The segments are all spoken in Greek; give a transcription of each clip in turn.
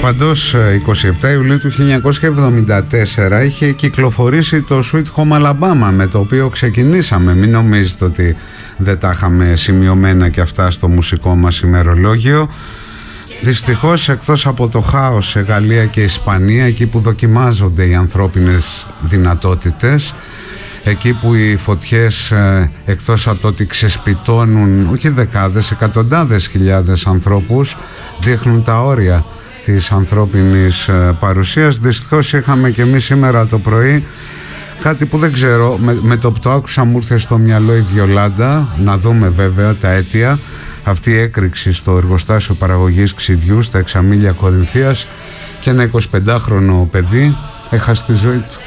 Παντός 27 Ιουλίου του 1974 είχε κυκλοφορήσει το Sweet Home Alabama, με το οποίο ξεκινήσαμε. Μην νομίζετε ότι δεν τα είχαμε σημειωμένα και αυτά στο μουσικό μας ημερολόγιο. Δυστυχώς, εκτός από το χάος σε Γαλλία και Ισπανία, εκεί που δοκιμάζονται οι ανθρώπινες δυνατότητες, εκεί που οι φωτιές εκτός από το ότι ξεσπιτώνουν όχι δεκάδες, εκατοντάδες χιλιάδες ανθρώπους, δείχνουν τα όρια της ανθρώπινης παρουσίας. Δυστυχώς είχαμε και εμείς σήμερα το πρωί κάτι που δεν ξέρω, με το που το άκουσα μου ήρθε στο μυαλό η Βιολάντα, να δούμε βέβαια τα αίτια. Αυτή η έκρηξη στο εργοστάσιο παραγωγής ξυδιού στα Εξαμήλια Κορινθίας, και ένα 25χρονο παιδί έχασε τη ζωή του.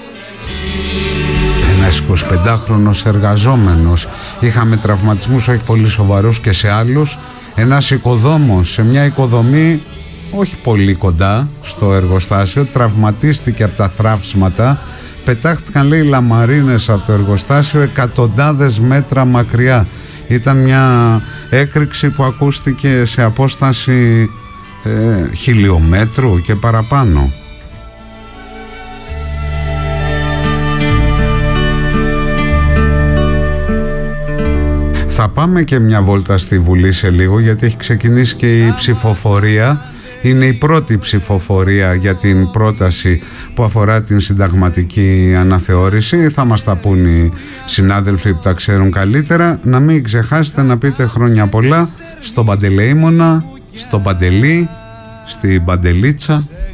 Ένας 25χρονος εργαζόμενος. Είχαμε τραυματισμούς όχι πολύ σοβαρούς και σε άλλους. Ένας οικοδόμος σε μια οικοδομή όχι πολύ κοντά στο εργοστάσιο τραυματίστηκε από τα θράψματα. Πετάχτηκαν, λέει, λαμαρίνες από το εργοστάσιο εκατοντάδες μέτρα μακριά. Ήταν μια έκρηξη που ακούστηκε σε απόσταση χιλιομέτρου και παραπάνω. Θα πάμε και μια βόλτα στη Βουλή σε λίγο, γιατί έχει ξεκινήσει και η ψηφοφορία. Είναι η πρώτη ψηφοφορία για την πρόταση που αφορά την συνταγματική αναθεώρηση. Θα μας τα πούν οι συνάδελφοι που τα ξέρουν καλύτερα. Να μην ξεχάσετε να πείτε χρόνια πολλά στον Παντελεήμονα, στον Παντελή, στην Παντελίτσα.